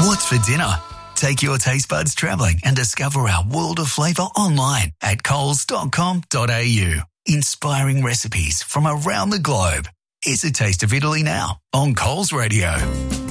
What's for dinner? Take your taste buds travelling and discover our world of flavour online at coles.com.au. Inspiring recipes from around the globe. Here's a taste of Italy now on Coles Radio.